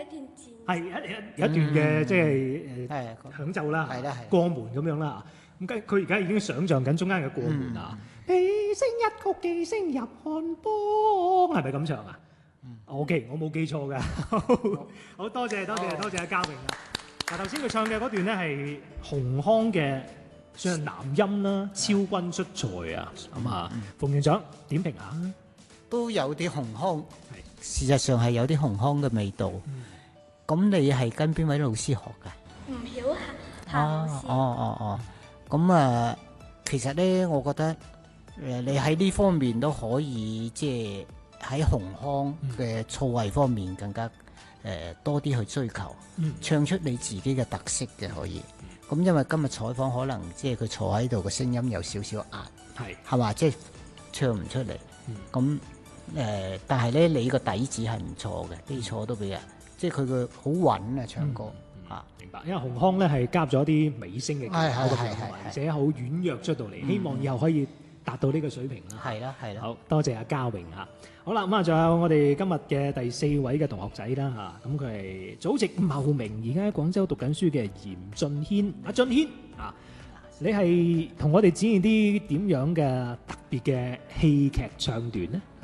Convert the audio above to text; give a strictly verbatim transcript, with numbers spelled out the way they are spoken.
段字。 係一有一段嘅即係誒響奏啦， 係啦係過門咁樣啦。咁跟佢而家已經想像緊中間嘅過門啊！悲聲一曲，寄聲入漢邦，係咪咁唱啊？嗯，OK，我冇記錯㗎。好多謝多謝多謝阿嘉榮啊！嗱，頭先佢唱嘅嗰段咧係洪康嘅算係男音啦，超君出塞啊，咁啊，馮院長點評下？ 都有啲洪康，事實上係有啲洪康嘅味道。咁你係跟邊位老師學㗎？ 吳曉夏老師。 哦哦哦，咁啊，其實咧，我覺得誒，你喺呢方面都可以，即係喺洪康嘅造詣方面更加誒多啲去追求，唱出你自己嘅特色嘅可以。咁因為今日採訪可能即係佢坐喺度嘅聲音有少少壓，係係嘛，即係唱唔出嚟。咁誒，但係咧，你個底子係唔錯嘅，基礎都俾人。即係佢個好穩啊，唱歌嚇， 明白。因為洪康咧係加咗啲美聲嘅技巧度， 係係係而且好軟弱出到嚟，希望以後可以達到呢個水平啦。 係啦係啦。 好多謝阿嘉榮嚇。好啦，咁啊，仲有我哋今日嘅第四位嘅同學仔啦嚇，咁佢係祖籍茂名，而家喺廣州讀緊書嘅嚴俊軒。阿俊軒啊，你係同我哋展現啲點樣嘅特別嘅戲劇唱段呢？